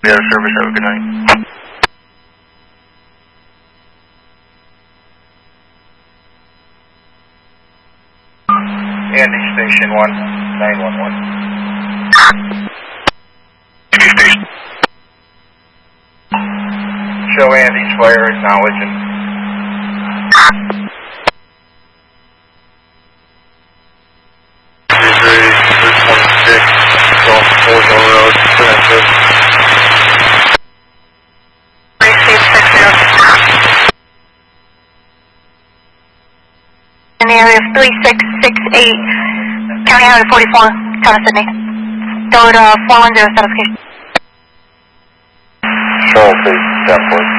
Copy out of service, have a good night. Andy Station 1, 911. Station. Show Andy's flare, acknowledging. He's ready, 326, off Fort Road, connected. 3660. In the area of 3668, County Highway 44, Town of Sydney. Code 410 certification. Charles, 8, 10 4.